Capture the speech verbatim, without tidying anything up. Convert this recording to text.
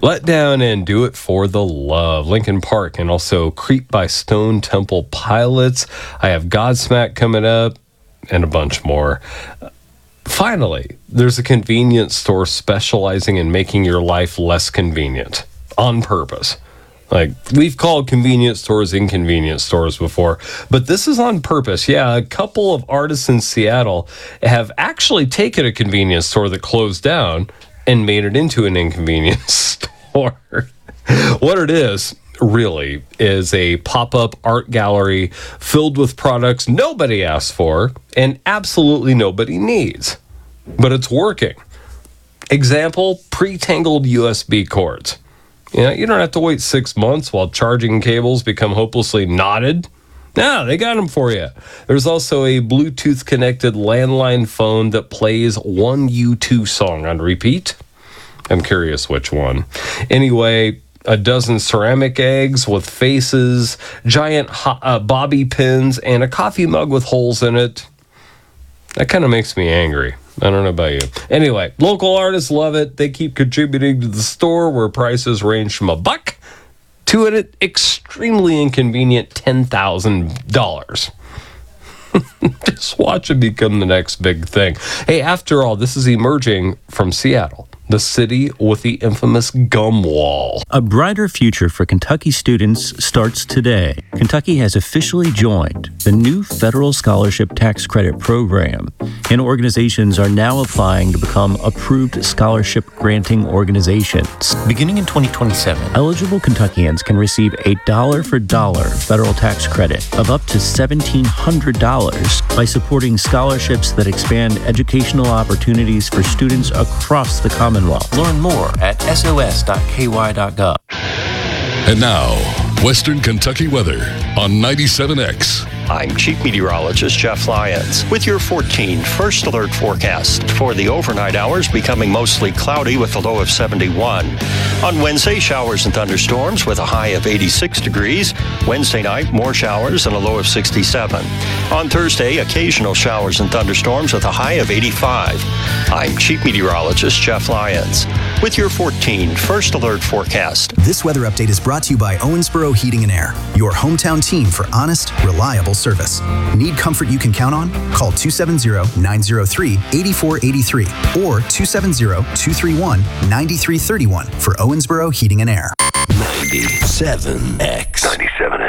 Let Down and Do It for the Love, Linkin Park, and also Creep by Stone Temple Pilots. I have Godsmack coming up, and a bunch more. Finally, there's a convenience store specializing in making your life less convenient on purpose. Like, we've called convenience stores inconvenience stores before, but this is on purpose. Yeah, a couple of artists in Seattle have actually taken a convenience store that closed down and made it into an inconvenience store. What it is, really, is a pop-up art gallery filled with products nobody asked for and absolutely nobody needs. But it's working. Example, pre-tangled U S B cords. You know, you don't have to wait six months while charging cables become hopelessly knotted. No, they got them for you. There's also a Bluetooth-connected landline phone that plays one U two song on repeat. I'm curious which one. Anyway, a dozen ceramic eggs with faces, giant ho- uh, bobby pins, and a coffee mug with holes in it. That kind of makes me angry. I don't know about you. Anyway, local artists love it. They keep contributing to the store where prices range from a buck to an extremely inconvenient ten thousand dollars. Just watch it become the next big thing. Hey, after all, this is emerging from Seattle, the city with the infamous gum wall. A brighter future for Kentucky students starts today. Kentucky has officially joined the new federal scholarship tax credit program, and organizations are now applying to become approved scholarship granting organizations. Beginning in twenty twenty-seven, eligible Kentuckians can receive a dollar for dollar federal tax credit of up to seventeen hundred dollars by supporting scholarships that expand educational opportunities for students across the Commonwealth. Learn more at S O S dot K Y dot gov. And now, Western Kentucky weather on ninety-seven X. I'm Chief Meteorologist Jeff Lyons with your fourteen First Alert forecast. For the overnight hours, becoming mostly cloudy with a low of seventy-one. On Wednesday, showers and thunderstorms with a high of eighty-six degrees. Wednesday night, more showers and a low of sixty-seven. On Thursday, occasional showers and thunderstorms with a high of eighty-five. I'm Chief Meteorologist Jeff Lyons with your fourteen First Alert forecast. This weather update is brought to you by Owensboro Heating and Air, your hometown team for honest, reliable service. Need comfort you can count on? Call two seven zero, nine zero three, eight four eight three or two seven zero, two three one, nine three three one for Owensboro Heating and Air. ninety-seven X. ninety-seven